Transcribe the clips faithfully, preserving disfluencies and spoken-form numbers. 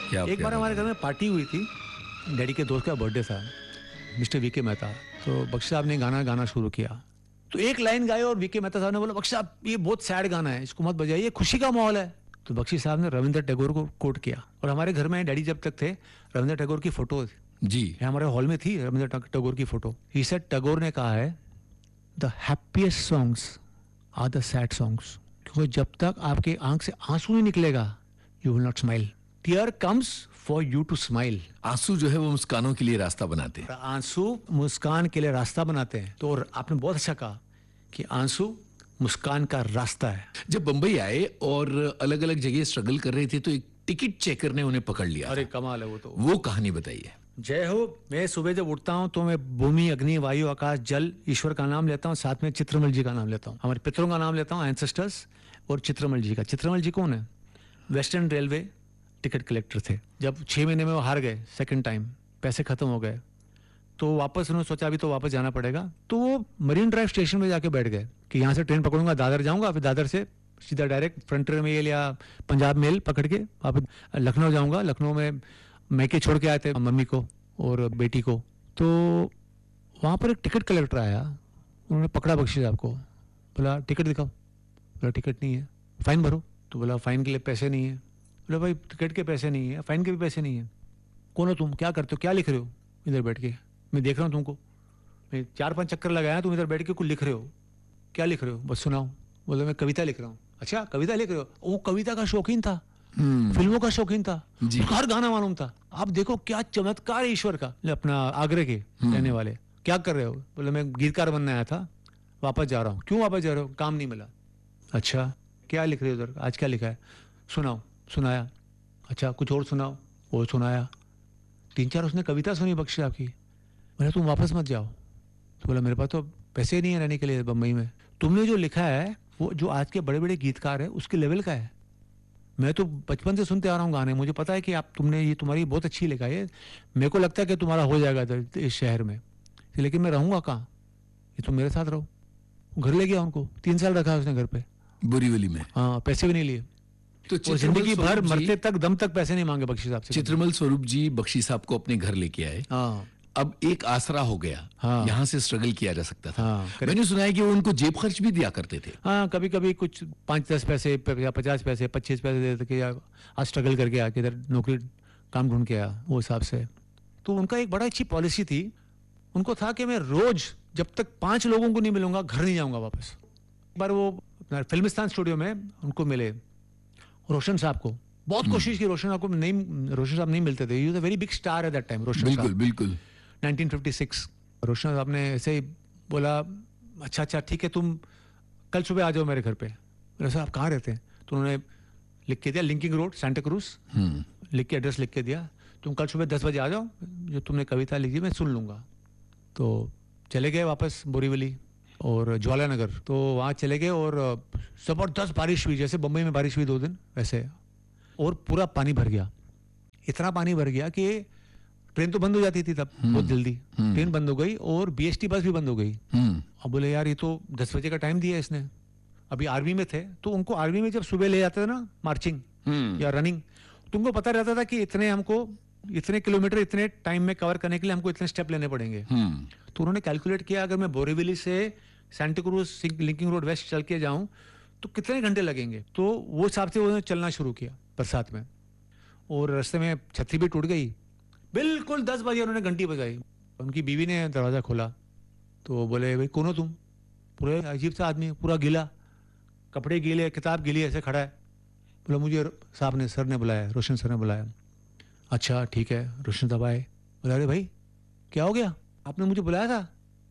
एक बार हमारे घर में पार्टी हुई थी, डैडी के दोस्त का बर्थडे था, मिस्टर वी के मेहता। तो बख्शी साहब ने गाना गाना शुरू किया, तो एक लाइन गाए और वी के मेहता साहब ने बोला, बख्शी साहब ये बहुत सैड गाना है, इसको मत बजाइए, खुशी का माहौल है। तो बख्शी साहब ने रविंद्र टैगोर को कोट किया, और हमारे घर में डैडी जब तक थे रविंद्र टैगोर की फोटो जी हमारे हॉल में थी, रविंद्र टैगोर की फोटो। ही सेड, टैगोर ने कहा है, the happiest songs are the sad songs, क्योंकि जब तक आपके आंख से आंसू नहीं निकलेगा, you will not smile. Tier comes for you to smile. आंसू जो है वो मुस्कानों के लिए रास्ता बनाते हैं। आंसू मुस्कान के लिए रास्ता बनाते हैं। तो आपने बहुत अच्छा कहा कि आंसू मुस्कान का रास्ता है। जब बंबई आए और अलग अलग जगह स्ट्रगल कर रहे थे, तो एक टिकट चेकर ने उन्हें पकड़ लिया। अरे कमाल है वो तो। वो कहानी बताइए। जय हो। मैं सुबह जब उठता हूँ तो मैं भूमि, अग्नि, वायु, आकाश, जल, ईश्वर का नाम लेता हूँ, साथ में चित्रमल जी का नाम लेता हूँ, हमारे पितरों का नाम लेता हूँ, एंसेस्टर्स, और चित्रमल जी का। चित्रमल जी कौन है? वेस्टर्न रेलवे टिकट कलेक्टर थे। जब छह महीने में वो हार गए सेकंड टाइम, पैसे खत्म हो गए, तो वापस उन्होंने सोचा अभी तो वापस जाना पड़ेगा, तो वो मरीन ड्राइव स्टेशन में जाके बैठ गए कि यहाँ से ट्रेन पकड़ूंगा, दादर जाऊंगा, फिर दादर से सीधा डायरेक्ट फ्रंटियर में ये लिया पंजाब मेल पकड़ के वापस लखनऊ जाऊंगा। लखनऊ में मैके छोड़ के आए थे मम्मी को और बेटी को। तो वहाँ पर एक टिकट कलेक्टर आया, उन्होंने पकड़ा बख्शी साहब को, बोला टिकट दिखाओ। बोला टिकट नहीं है। फाइन भरो। तो बोला फाइन के लिए पैसे नहीं है। बोला भाई टिकट के पैसे नहीं है, फाइन के भी पैसे नहीं है। कौन हो तुम, क्या करते हो, क्या लिख रहे हो इधर बैठ के? मैं देख रहा हूँ तुमको, मैं चार पांच चक्कर लगाया, तुम इधर बैठ के कुछ लिख रहे हो, क्या लिख रहे हो, बस सुनाओ। बोले मैं कविता लिख रहा हूँ। अच्छा कविता लिख रहे हो? वो कविता का शौकीन था, फिल्मों का शौकीन था, हर गाना मालूम था। आप देखो क्या चमत्कार ईश्वर का। अपना आगरे के रहने वाले, क्या कर रहे हो? बोले मैं गीतकार बनने आया था, वापस जा रहा हूँ। क्यों वापस जा रहे हो? काम नहीं मिला। अच्छा क्या लिख रहे हो उधर, आज क्या लिखा है? सुनाओ। सुनाया। अच्छा कुछ और सुनाओ। और सुनाया। तीन चार उसने कविता सुनी बख्शी साहब की। बोले तुम वापस मत जाओ। तो बोला मेरे पास तो पैसे नहीं है रहने के लिए बम्बई में, तुमने जो लिखा है वो जो आज के बड़े बड़े गीतकार है उसके लेवल का है। मैं तो बचपन से सुनते आ रहा हूँ गाने, मुझे पता है कि आप तुमने ये तुम्हारी बहुत अच्छी लिखा है, मेरे को लगता है कि तुम्हारा हो जाएगा इस शहर में, लेकिन मैं रहूंगा कहाँ, ये तुम मेरे साथ रहो। घर ले गया उनको, तीन साल रखा उसने घर पे, बोरीवली में। हाँ पैसे भी नहीं लिए। तो जिंदगी भर मरते तक दम तक पैसे नहीं मांगे बख्शी साहब से। चित्रमल स्वरूप जी बख्शी साहब को अपने घर लेके आए। हाँ। अब एक आसरा हो गया। हाँ। यहाँ से स्ट्रगल किया जा सकता था। हाँ, मैंने सुना है कि वो उनको जेब खर्च भी दिया करते थे। हाँ कभी कभी कुछ पाँच दस पैसे या पचास पैसे पच्चीस पैसे देते कि यार आज स्ट्रगल करके आके इधर नौकरी काम ढूंढ के आया, वो हिसाब से। तो उनका एक बड़ा अच्छी पॉलिसी थी, उनको था कि मैं रोज जब तक पांच लोगों को नहीं मिलूंगा घर नहीं जाऊंगा वापस। एक बार वो फिल्मिस्तान स्टूडियो में उनको मिले, रोशन साहब को, बहुत कोशिश की, रोशन साहब को नहीं, रोशन साहब नहीं मिलते थे। He was a very big star at that time. रोशन साहब बिल्कुल बिल्कुल नाइनटीन फिफ्टी सिक्स। रोशन साहब ने ऐसे ही बोला अच्छा अच्छा ठीक है तुम कल सुबह आ जाओ मेरे घर पे। बोला सर आप कहाँ रहते हैं? तो उन्होंने लिख के दिया लिंकिंग रोड सेंटा क्रूज, लिख के एड्रेस लिख के दिया, तुम कल सुबह दस बजे आ जाओ, जो तुमने कविता लिखी मैं सुन लूँगा। तो चले गए वापस बोरीवली और ज्वाला नगर। तो वहाँ चले गए और ज़बरदस्त बारिश हुई, जैसे बम्बई में बारिश हुई दो दिन वैसे, और पूरा पानी भर गया। इतना पानी भर गया कि ट्रेन तो बंद हो जाती थी तब बहुत जल्दी, ट्रेन बंद हो गई और बीएसटी बस भी बंद हो गई। अब बोले यार ये तो दस बजे का टाइम दिया इसने, अभी आर्मी में थे, तो उनको आर्मी में जब सुबह ले जाते थे ना मार्चिंग या रनिंग, तो उनको पता रहता था कि इतने हमको इतने किलोमीटर इतने टाइम में कवर करने के लिए हमको इतने स्टेप लेने पड़ेंगे। तो उन्होंने कैलकुलेट किया अगर मैं बोरीवली से Santa cruise linking road waste चल के जाऊं तो कितने घंटे लगेंगे। तो वो हिसाब से उन्होंने चलना शुरू किया बरसात में, और रास्ते में छतरी भी टूट गई। बिल्कुल दस बजे उन्होंने घंटी बजाई, उनकी बीवी ने दरवाज़ा खोला तो बोले भाई कौन हो तुम? पूरे अजीब सा आदमी, पूरा गीला, कपड़े गीले, किताब गीली, ऐसे खड़ा है। बोला मुझे साहब ने सर ने बुलाया, रोशन सर ने बुलाया। अच्छा ठीक है, रोशन साहब आए। बोला अरे भाई क्या हो गया, आपने मुझे बुलाया था,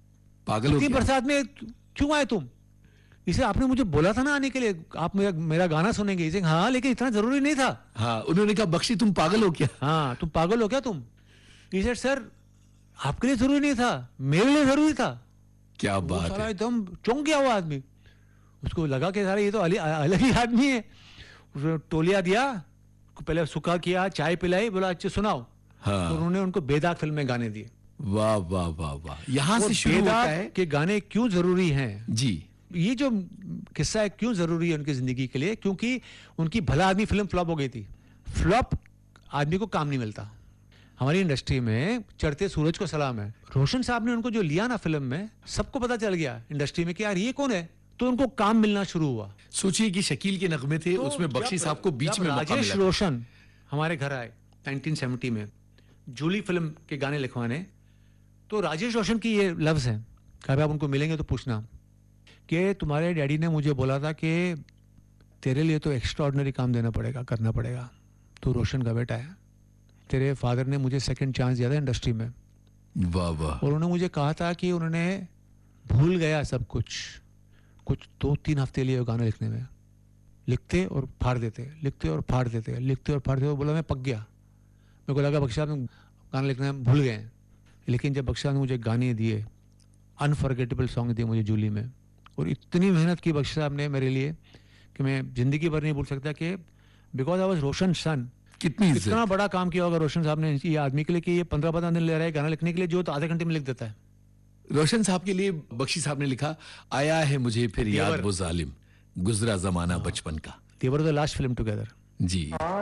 पागल हो गया? बरसात में क्यों आए तुम? इसे आपने मुझे बोला था ना आने के लिए, आप मेरा मेरा गाना सुनेंगे। इसे हाँ लेकिन इतना जरूरी नहीं था। हाँ उन्होंने कहा बख्शी तुम पागल हो क्या? हाँ तुम पागल हो क्या तुम? इसे सर आपके लिए जरूरी नहीं था, मेरे लिए जरूरी था। क्या बात है। एकदम चौंक गया वो आदमी, उसको लगा कि सारे ये तो अलग ही आदमी है। उसने टोलिया दिया, पहले सुखा किया, चाय पिलाई, बोला अच्छा सुनाओ। हाँ। तो उन्होंने उनको बेदाग फिल्म में गाने दिए। वाह वाह वाह वाह। यहाँ से शुरू होता है कि गाने क्यों जरूरी हैं। जी ये जो किस्सा है क्यों जरूरी है उनकी जिंदगी के लिए, क्योंकि उनकी भला आदमी फिल्म फ्लॉप हो गई थी। फ्लॉप आदमी को काम नहीं मिलता। हमारी इंडस्ट्री में चढ़ते सूरज को सलाम है। रोशन साहब ने उनको जो लिया ना फिल्म में, सबको पता चल गया इंडस्ट्री में कि यार ये कौन है, तो उनको काम मिलना शुरू हुआ। सोचिए कि शकील के नगमे थे, तो उसमें बख्शी जब- साहब को बीच जब में मौका राजेश मिला। रोशन हमारे घर आए नाइनटीन सेवेंटी में जूली फिल्म के गाने लिखवाने, तो राजेश रोशन की ये लफ्ज है, कभी आप उनको मिलेंगे तो पूछना कि तुम्हारे डैडी ने मुझे बोला था कि तेरे लिए तो एक्स्ट्राऑर्डिनरी काम देना पड़ेगा, करना पड़ेगा, तू रोशन का बेटा है, तेरे फादर ने मुझे सेकंड चांस दिया था इंडस्ट्री में, वाह वाह। और उन्होंने मुझे कहा था कि उन्होंने भूल गया सब कुछ, कुछ दो तीन हफ्ते लिए गाना लिखने में, लिखते और फाड़ देते, लिखते और फाड़ देते, लिखते और फाड़ देते। बोला मैं पक गया, मेरे को लगा बख्शी साहब ने गाना लिखना भूल गए हैं। लेकिन जब बख्शी साहब ने मुझे गाने दिए, अनफॉरगेटेबल सॉन्ग दिए मुझे जूली में, और इतनी मेहनत की बख्शी साहब ने मेरे लिए कि मैं जिंदगी भर नहीं भूल सकता, कि बिकॉज आई वॉज रोशन सन। कितनी इज्जत। कितना बड़ा काम किया होगा रोशन साहब ने ये आदमी के लिए कि ये पंद्रह पंद्रह दिन ले रहा है गाना लिखने के लिए, जो तो आधे घंटे में लिख देता है। रोशन साहब के लिए बख्शी साहब ने लिखा, आया है मुझे फिर याद देवर। वो जालिम, गुजरा जमाना बचपन का। दे were the last film together. Ji.